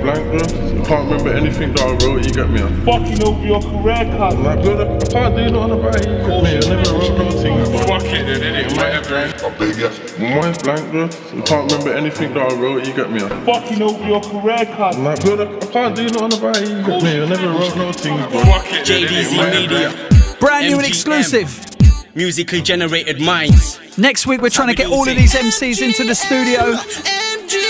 blank, bro. I can't remember anything that I wrote, you get me? Fucking over your career, cuz. Like, bro, I can't do nothing about it, you get me? I never wrote no things, bro. Fuck it, then, innit? Whatever. Mine's blank, bro. I can't remember anything that I wrote, you get me? Fucking over your career, cuz. Like, bro, I can't do nothing about it, you get me? I never wrote no things, bro. Fuck it, then, JDZ innit? Media. Brand new and MGM. exclusive. Musically generated minds. Next week we're trying to get all of these MCs into the studio.